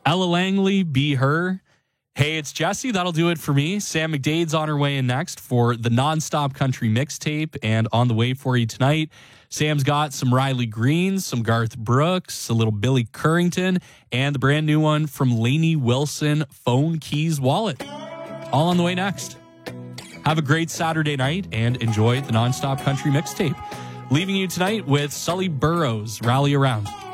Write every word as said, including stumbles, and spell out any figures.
Ella Langley, Be Her. Hey, it's Jesse. That'll do it for me. Sam McDade's on her way in next for the Nonstop Country Mixtape. And on the way for you tonight, Sam's got some Riley Green, some Garth Brooks, a little Billy Currington, and the brand new one from Lainey Wilson, Phone Keys Wallet. All on the way next. Have a great Saturday night and enjoy the Nonstop Country Mixtape. Leaving you tonight with Sully Burrows, Rally Around.